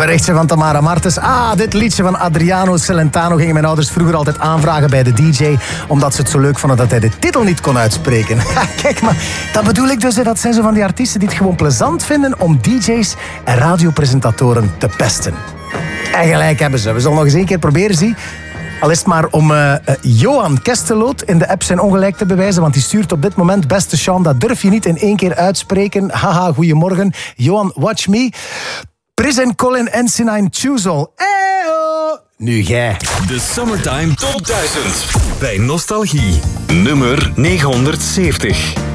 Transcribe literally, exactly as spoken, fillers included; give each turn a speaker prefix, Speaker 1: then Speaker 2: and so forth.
Speaker 1: berichtje van Tamara Martens. Ah, dit liedje van Adriano Celentano gingen mijn ouders vroeger altijd aanvragen bij de D J, omdat ze het zo leuk vonden dat hij de titel niet kon uitspreken. Kijk, maar dat bedoel ik dus. Dat zijn zo van die artiesten die het gewoon plezant vinden om D J's en radiopresentatoren te pesten. En gelijk hebben ze. We zullen nog eens één keer proberen, zie. Al is het maar om uh, uh, Johan Kesteloot in de app zijn ongelijk te bewijzen, want die stuurt op dit moment: beste Sean, dat durf je niet in één keer uitspreken. Haha, goedemorgen. Johan, watch me. Prison Colin Ensign Choozle. Eyo! Nu jij.
Speaker 2: De Summertime Top duizend bij Nostalgie. Nummer negenhonderdzeventig.